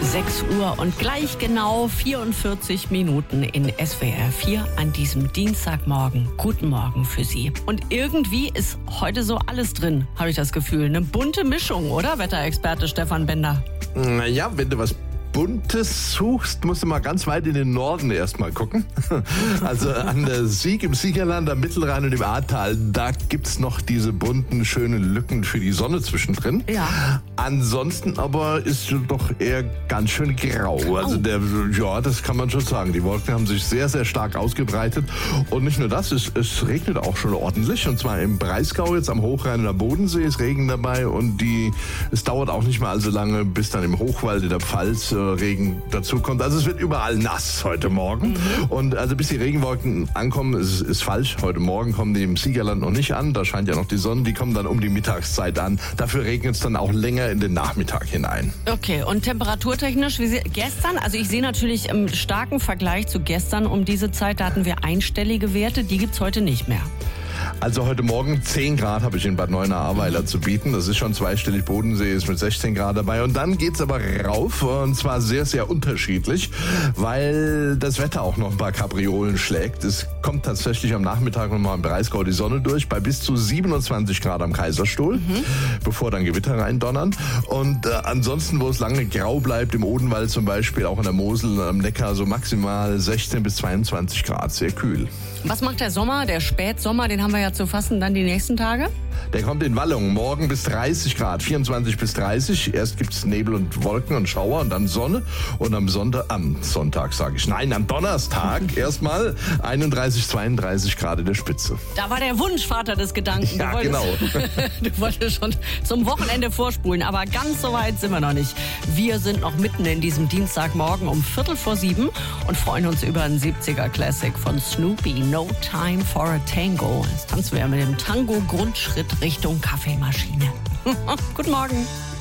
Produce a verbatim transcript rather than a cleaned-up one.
sechs Uhr und gleich genau vierundvierzig Minuten in S W R vier an diesem Dienstagmorgen. Guten Morgen für Sie. Und irgendwie ist heute so alles drin, habe ich das Gefühl. Eine bunte Mischung, oder, Wetterexperte Stefan Bender? Naja, wenn du was Buntes suchst, musst du mal ganz weit in den Norden erstmal gucken. Also an der Sieg im Siegerland, am Mittelrhein und im Ahrtal, da gibt's noch diese bunten, schönen Lücken für die Sonne zwischendrin. Ja. Ansonsten aber ist doch eher ganz schön grau. Also der, ja, das kann man schon sagen. Die Wolken haben sich sehr, sehr stark ausgebreitet. Und nicht nur das, es, es regnet auch schon ordentlich. Und zwar im Breisgau, jetzt am Hochrhein und am Bodensee ist Regen dabei. Und die, es dauert auch nicht mehr allzu lange, bis dann im Hochwald in der Pfalz Regen dazu kommt. Also es wird überall nass heute Morgen. Mhm. Und also bis die Regenwolken ankommen, ist, ist falsch. Heute Morgen kommen die im Siegerland noch nicht an. Da scheint ja noch die Sonne. Die kommen dann um die Mittagszeit an. Dafür regnet es dann auch länger in den Nachmittag hinein. Okay, und temperaturtechnisch, wie sie, gestern, also ich sehe natürlich im starken Vergleich zu gestern um diese Zeit, da hatten wir einstellige Werte, die gibt's heute nicht mehr. Also heute Morgen zehn Grad habe ich in Bad Neuenahr-Ahrweiler zu bieten. Das ist schon zweistellig. Bodensee ist mit sechzehn Grad dabei. Und dann geht's aber rauf, und zwar sehr, sehr unterschiedlich, weil das Wetter auch noch ein paar Kapriolen schlägt. Es kommt tatsächlich am Nachmittag nochmal im Breisgau die Sonne durch, bei bis zu siebenundzwanzig Grad am Kaiserstuhl, mhm. bevor dann Gewitter reindonnern. Und äh, ansonsten, wo es lange grau bleibt, im Odenwald zum Beispiel, auch in der Mosel, am Neckar, so maximal sechzehn bis zweiundzwanzig Grad, sehr kühl. Was macht der Sommer, der Spätsommer, den haben wir ja zu fassen, dann die nächsten Tage? Der kommt in Wallung, morgen bis dreißig Grad, vierundzwanzig bis dreißig. Erst gibt's Nebel und Wolken und Schauer und dann Sonne. Und am Sonntag, am Sonntag sage ich, nein, am Donnerstag erstmal einunddreißig, zweiunddreißig Grad in der Spitze. Da war der Wunschvater des Gedanken. Ja, du genau. Du wolltest schon zum Wochenende vorspulen, aber ganz so weit sind wir noch nicht. Wir sind noch mitten in diesem Dienstagmorgen um Viertel vor sieben und freuen uns über einen siebziger Classic von Snoopy, No Time for a Tango. Jetzt tanzen wir mit dem Tango-Grundschritt Richtung Kaffeemaschine. Guten Morgen.